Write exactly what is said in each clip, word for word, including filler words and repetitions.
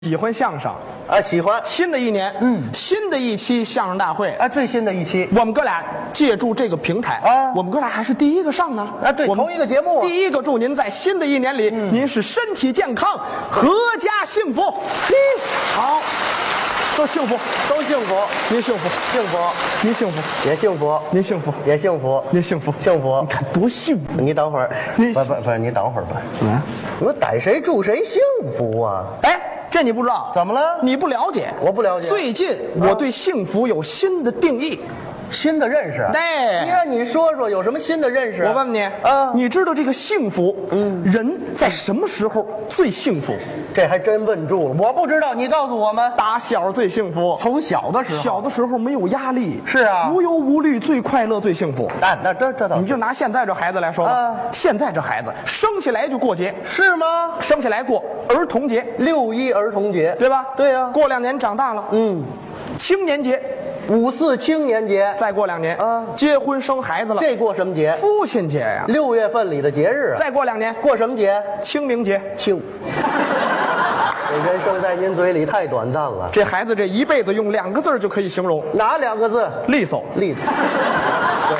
喜欢相声啊，喜欢。 新的一年，嗯，新的一期相声大会啊，最新的一期， 我们哥俩借助这个平台啊， 我们哥俩还是第一个上呢啊，对， 我们头一个节目、啊， 第一个祝您在新的一年里，嗯、您是身体健康，阖家幸福。嗯，好，都幸福， 都幸福， 您幸福， 幸福， 您幸福， 也幸福， 您幸福， 也幸福， 您幸福， 幸福。 你看多幸福！ 你等会儿， 你不不不，你等会儿吧。 嗯， 我逮谁祝谁幸福啊？ 哎。这你不知道？ 怎么了？ 你不了解？ 我不了解。 最近我对幸福有新的定义， 新的认识。 对， 你让你说说有什么新的认识？ 我问问你啊， 你知道这个幸福，嗯，人在什么时候最幸福？ 这还真问住了，我不知道，你告诉我们。 打小最幸福， 从小的时候， 小的时候没有压力， 是啊， 无忧无虑，最快乐，最幸福。 那那这这倒， 你就拿现在这孩子来说吧， 啊、 现在这孩子生下来就过节， 是吗？ 生下来过儿童节， 六一儿童节， 对吧？ 对呀、啊。 过两年长大了， 嗯， 青年节。 五四青年节， 再过两年啊， 结婚生孩子了， 这过什么节？ 父亲节呀， 六月份里的节日啊。 再过两年过什么节？ 清明节。 清。这人生在您嘴里太短暂了。 这孩子这一辈子用两个字就可以形容， 哪两个字？ 利索， 利索。对，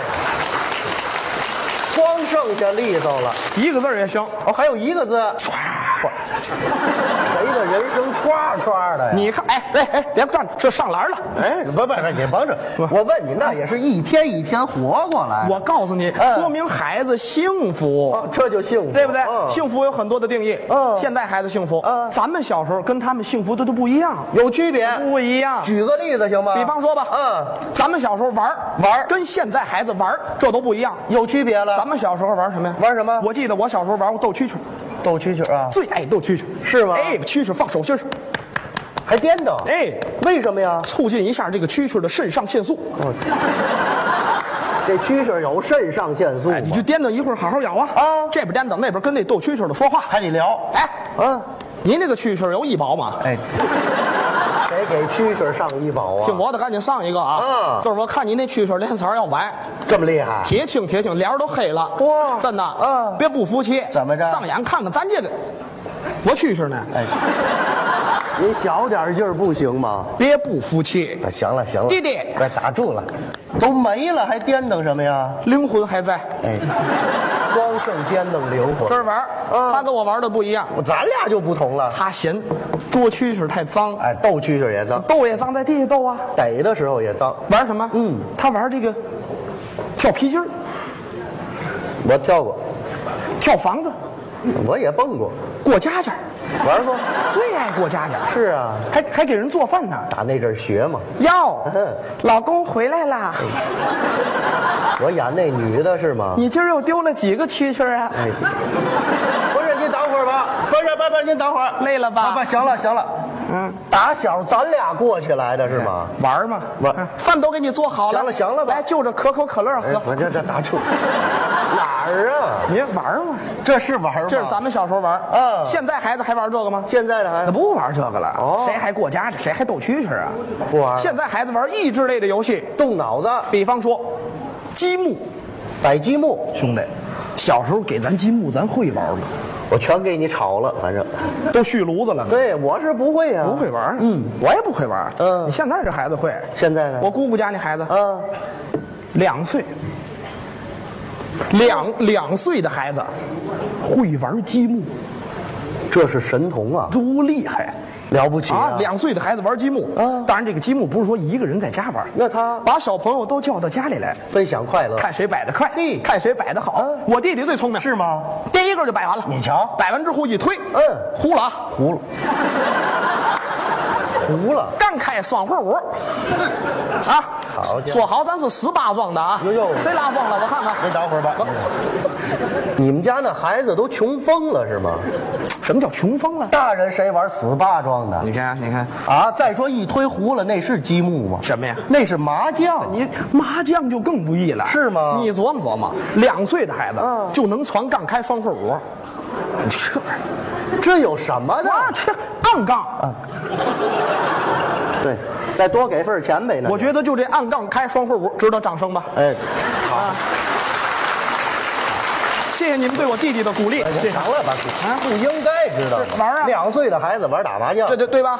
光剩下利索了， 一个字也行。 哦，还有一个字，歘歘。谁的人生歘歘的呀？ 你看，哎哎哎，别站，这上篮了。 哎，不不不，你甭着。我问你，那也是一天一天活过来。 我告诉你， 嗯、 说明孩子幸福， 哦、这就幸福， 对不对？ 嗯、 幸福有很多的定义。 嗯， 现在孩子幸福， 嗯， 咱们小时候跟他们幸福的都不一样， 有区别， 不一样。 举个例子行吗？ 比方说吧， 嗯， 咱们小时候玩玩， 跟现在孩子玩这都不一样， 有区别了。 咱们小时候玩什么呀？ 玩什么？ 我记得我小时候玩过斗蛐蛐。 斗蛐蛐啊， 最爱斗蛐蛐， 是吗？ 哎，蛐蛐放手心， 还颠倒， 哎， 为什么呀？ 促进一下这个蛐蛐的肾上腺素。 哦，这蛐蛐有肾上腺素， 哎，你就颠倒一会儿，好好咬啊！ 啊， 这边颠倒，那边跟那斗蛐蛐的说话， 还得聊。 哎， 啊， 你那个蛐蛐有医保吗？ 哎，谁给蛐蛐上医保啊？ 听我的，赶紧上一个啊！ 啊， 就是我看你那蛐蛐脸色要歪， 这么厉害， 铁青铁青，脸都黑了。 哇， 真的啊！ 别不服气， 怎么着？ 上眼看看咱这个，我蛐蛐呢？ 哎，您小点劲儿不行吗？ 别不服气。 行了行了， 弟弟， 快打住了，都没了还颠腾什么呀？ 灵魂还在。 哎，光剩颠腾灵魂。 这儿玩， 啊， 他跟我玩的不一样， 咱俩就不同了。 他嫌捉蛐蛐太脏， 哎，斗蛐蛐也脏， 斗也脏，在地下斗啊， 逮的时候也脏。 玩什么？ 嗯， 他玩这个跳皮筋儿， 我跳过， 跳房子， 我也蹦过， 过家家， 玩过， 最爱过家家。 是啊， 还还给人做饭呢。 打那阵学嘛。 哟， 嗯， 老公回来啦！ 我演那女的是吗？ 你今儿又丢了几个蛐蛐啊？ 哎，不是，您等会儿吧，不是，不是，您等会儿， 累了吧？ 不，行了，行了，嗯，打小咱俩过起来的是吗？ 玩嘛， 玩， 饭都给你做好了， 行了，行了吧？ 来，就着可口可乐喝。 我这这打住，哪儿啊？ 你玩嘛？ 这是玩吗？ 这是咱们小时候玩， 嗯， 现在孩子还玩这个吗？ 现在的孩子不玩这个了， 哦， 谁还过家家，谁还斗蛐蛐啊？ 不玩。 现在孩子玩益智类的游戏， 动脑子， 比方说积木。 摆积木， 兄弟，小时候给咱积木，咱会玩吗？ 我全给你炒了，反正都续炉子了。 对，我是不会啊， 不会玩。 嗯， 我也不会玩。 嗯， 你现在这孩子会。 现在呢？ 我姑姑家那孩子， 嗯， 两岁，两两岁的孩子会玩积木， 这是神童啊， 多厉害！ 了不起啊！ 两岁的孩子玩积木，啊，当然这个积木不是说一个人在家玩， 那他把小朋友都叫到家里来分享快乐， 看谁摆的快，看谁摆的好。我弟弟最聪明， 是吗？ 第一个就摆完了， 你瞧， 摆完之后一推， 嗯， 糊了啊， 糊了，糊了， 刚开双会舞，啊， 好， 说好咱是十八庄的啊， 呦呦， 谁拉风了？我看看， 你等会儿吧。你们家那孩子都穷疯了是吗？ 什么叫穷疯了？ 大人谁玩死八庄的？ 你看，你看啊！再说一推糊了，那是积木吗？ 什么呀？ 那是麻将。 你麻将就更不易了， 是吗？ 你琢磨琢磨，两岁的孩子就能传杠开双会舞，你这这有什么的？ 这暗杠啊！对，再多给份钱呗。 我觉得就这按杠开双会舞值得掌声吧。 哎，好。 谢谢你们对我弟弟的鼓励，谢谢。 行了吧， 啊不应该知道吗？ 玩啊两岁的孩子玩打麻将， 对对对吧？